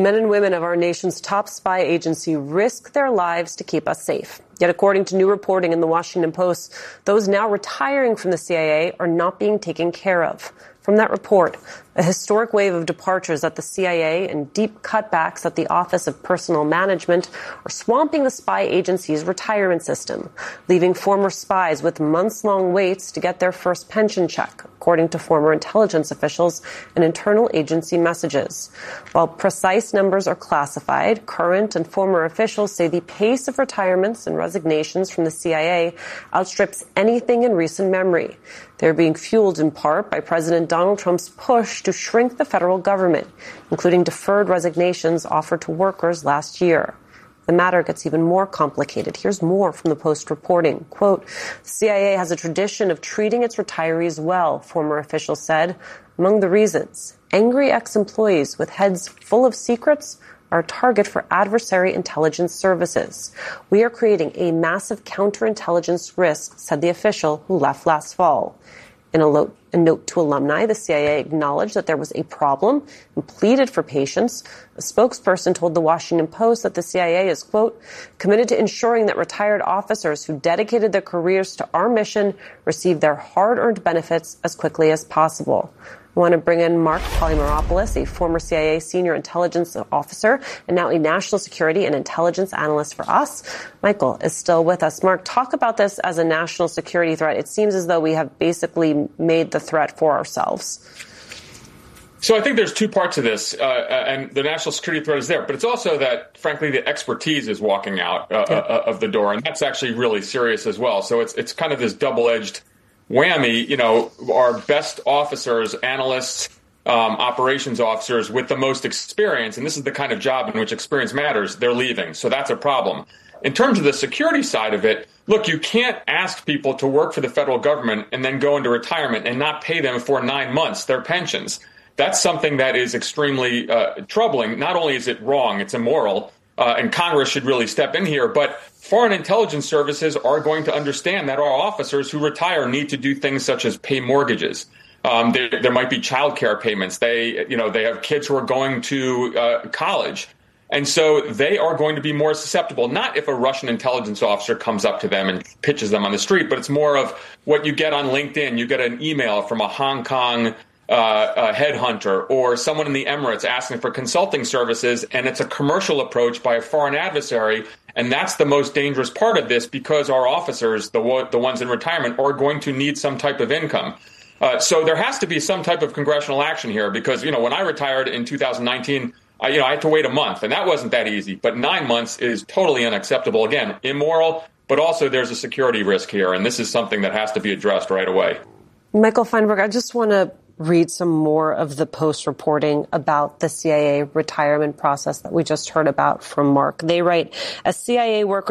men and women of our nation's top spy agency risk their lives to keep us safe. Yet, according to new reporting in the Washington Post, those now retiring from the CIA are not being taken care of. From that report, a historic wave of departures at the CIA and deep cutbacks at the Office of Personnel Management are swamping the spy agency's retirement system, leaving former spies with months-long waits to get their first pension check, according to former intelligence officials and internal agency messages. While precise numbers are classified, current and former officials say the pace of retirements and resignations from the CIA outstrips anything in recent memory. They're being fueled in part by President Donald Trump's push to shrink the federal government, including deferred resignations offered to workers last year. The matter gets even more complicated. Here's more from the Post reporting. Quote, the CIA has a tradition of treating its retirees well, former officials said. Among the reasons, angry ex-employees with heads full of secrets are a target for adversary intelligence services. We are creating a massive counterintelligence risk, said the official who left last fall. In a note to alumni, the CIA acknowledged that there was a problem and pleaded for patience. A spokesperson told the Washington Post that the CIA is, quote, committed to ensuring that retired officers who dedicated their careers to our mission receive their hard-earned benefits as quickly as possible. I want to bring in Mark Polymeropoulos, a former CIA senior intelligence officer and now a national security and intelligence analyst for us. Michael is still with us. Mark, talk about this as a national security threat. It seems as though we have basically made the threat for ourselves. So I think there's two parts of this, and the national security threat is there. But it's also that, frankly, the expertise is walking out of the door, and that's actually really serious as well. So it's kind of this double-edged whammy. You know, our best officers, analysts, operations officers with the most experience, and this is the kind of job in which experience matters, they're leaving. So that's a problem. In terms of the security side of it, look, you can't ask people to work for the federal government and then go into retirement and not pay them for 9 months their pensions. That's something that is extremely troubling. Not only is it wrong, it's immoral, and Congress should really step in here, but foreign intelligence services are going to understand that our officers who retire need to do things such as pay mortgages. There might be child care payments. They have kids who are going to college. And so they are going to be more susceptible, not if a Russian intelligence officer comes up to them and pitches them on the street, but it's more of what you get on LinkedIn. You get an email from a Hong Kong a headhunter or someone in the Emirates asking for consulting services, and it's a commercial approach by a foreign adversary. And that's the most dangerous part of this, because our officers, the ones in retirement, are going to need some type of income. So there has to be some type of congressional action here, because, when I retired in 2019, I had to wait a month, and that wasn't that easy. But 9 months is totally unacceptable. Again, immoral, but also there's a security risk here, and this is something that has to be addressed right away. Michael Feinberg, I just want to read some more of the Post reporting about the CIA retirement process that we just heard about from Mark. They write, as CIA workers